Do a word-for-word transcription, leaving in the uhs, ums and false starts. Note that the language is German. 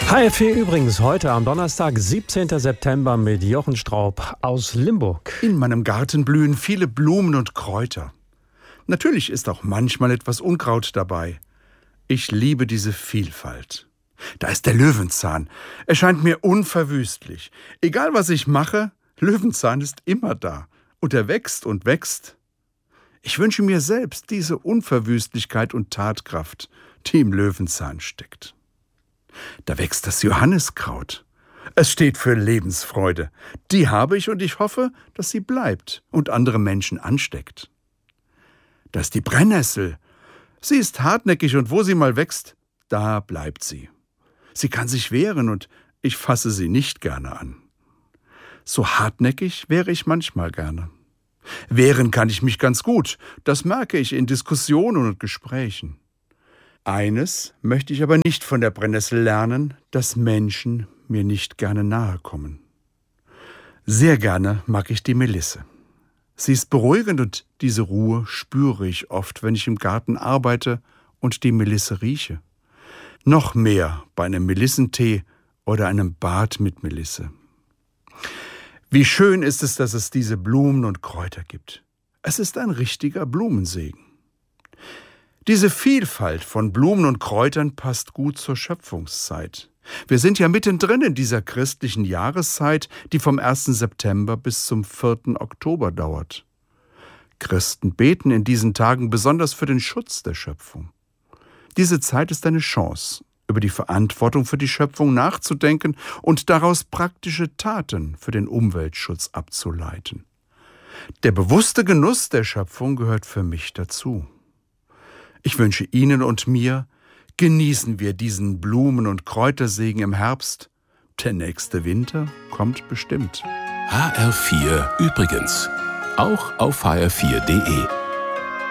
H F vier übrigens heute am Donnerstag, siebzehnten September mit Jochen Straub aus Limburg. In meinem Garten blühen viele Blumen und Kräuter. Natürlich ist auch manchmal etwas Unkraut dabei. Ich liebe diese Vielfalt. Da ist der Löwenzahn. Er scheint mir unverwüstlich. Egal was ich mache, Löwenzahn ist immer da. Und er wächst und wächst. Ich wünsche mir selbst diese Unverwüstlichkeit und Tatkraft, die im Löwenzahn steckt. Da wächst das Johanniskraut. Es steht für Lebensfreude. Die habe ich und ich hoffe, dass sie bleibt und andere Menschen ansteckt. Da ist die Brennnessel. Sie ist hartnäckig und wo sie mal wächst, da bleibt sie. Sie kann sich wehren und ich fasse sie nicht gerne an. So hartnäckig wäre ich manchmal gerne. Wehren kann ich mich ganz gut, das merke ich in Diskussionen und Gesprächen. Eines möchte ich aber nicht von der Brennnessel lernen, dass Menschen mir nicht gerne nahe kommen. Sehr gerne mag ich die Melisse. Sie ist beruhigend und diese Ruhe spüre ich oft, wenn ich im Garten arbeite und die Melisse rieche. Noch mehr bei einem Melissentee oder einem Bad mit Melisse. Wie schön ist es, dass es diese Blumen und Kräuter gibt. Es ist ein richtiger Blumensegen. Diese Vielfalt von Blumen und Kräutern passt gut zur Schöpfungszeit. Wir sind ja mittendrin in dieser christlichen Jahreszeit, die vom ersten September bis zum vierten Oktober dauert. Christen beten in diesen Tagen besonders für den Schutz der Schöpfung. Diese Zeit ist eine Chance, über die Verantwortung für die Schöpfung nachzudenken und daraus praktische Taten für den Umweltschutz abzuleiten. Der bewusste Genuss der Schöpfung gehört für mich dazu. Ich wünsche Ihnen und mir, genießen wir diesen Blumen- und Kräutersegen im Herbst. Der nächste Winter kommt bestimmt. H R vier übrigens. Auch auf H R vier punkt de.